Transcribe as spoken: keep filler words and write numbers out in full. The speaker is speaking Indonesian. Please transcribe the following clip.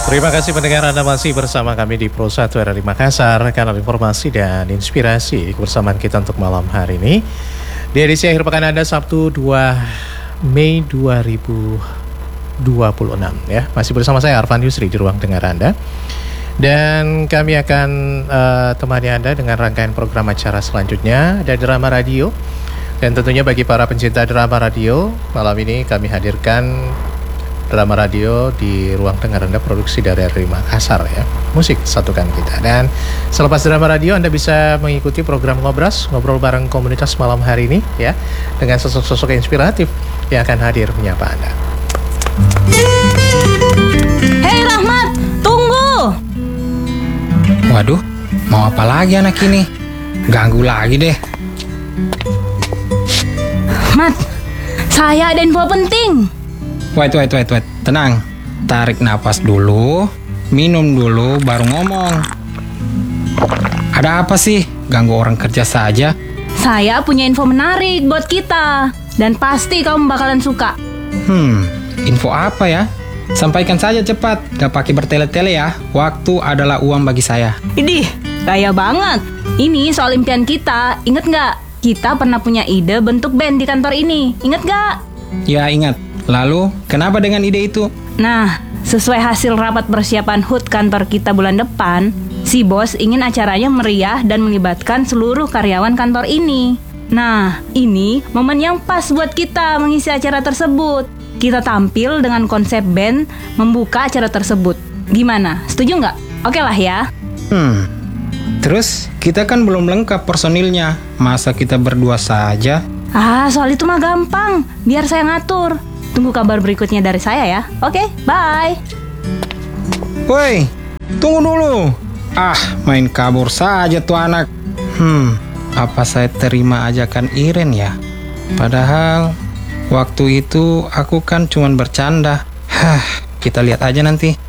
Terima kasih pendengar, Anda masih bersama kami di Pro satu R R I Makassar, kanal informasi dan inspirasi kebersamaan kita untuk malam hari ini. Di edisi akhir pekan Anda Sabtu dua Mei dua ribu dua puluh enam ya. Masih bersama saya Arfan Yusri di ruang dengar Anda. Dan kami akan uh, temani Anda dengan rangkaian program acara selanjutnya. Ada drama radio. Dan tentunya bagi para pencinta drama radio, malam ini kami hadirkan drama radio di ruang dengar Anda, produksi dari R R I Makassar ya. Musik satukan kita. Dan selepas drama radio Anda bisa mengikuti program Ngobras, ngobrol bareng komunitas malam hari ini ya, dengan sosok-sosok inspiratif yang akan hadir menyapa Anda. Hei Rahmat, tunggu. Waduh, mau apa lagi anak ini? Ganggu lagi deh. Mat, saya ada info penting. Wait, wait, wait, wait. Tenang. Tarik napas dulu, minum dulu, baru ngomong. Ada apa sih? Ganggu orang kerja saja. Saya punya info menarik buat kita. Dan pasti kamu bakalan suka. Hmm, info apa ya? Sampaikan saja cepat. Gak pakai bertele-tele ya. Waktu adalah uang bagi saya. Idih, kaya banget. Ini soal impian kita. Ingat nggak? Kita pernah punya ide bentuk band di kantor ini. Ingat nggak? Ya, ingat. Lalu, kenapa dengan ide itu? Nah, sesuai hasil rapat persiapan H U T kantor kita bulan depan, si bos ingin acaranya meriah dan melibatkan seluruh karyawan kantor ini. Nah, ini momen yang pas buat kita mengisi acara tersebut. Kita tampil dengan konsep band membuka acara tersebut. Gimana? Setuju nggak? Oke lah ya. Hmm, terus kita kan belum lengkap personilnya. Masa kita berdua saja? Ah, soal itu mah gampang. Biar saya ngatur. Tunggu kabar berikutnya dari saya ya. Oke, bye. Woi, tunggu dulu. Ah, main kabur saja tuh anak. Hmm, apa saya terima ajakan Iren ya? Padahal waktu itu aku kan cuma bercanda. Hah, kita lihat aja nanti.